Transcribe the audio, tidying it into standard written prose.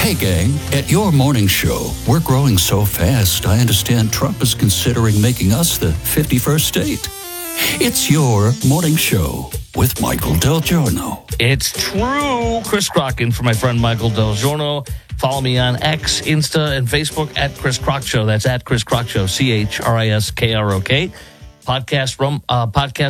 Hey, gang, at your morning show, we're growing so fast, I understand Trump is considering making us the 51st state. It's your morning show with Michael Del Giorno. It's true. Chris Crock for my friend Michael Del Giorno. Follow me on X, Insta, and Facebook at Chris Crock Show. That's at Chris Crock Show, ChrisKrok. Podcast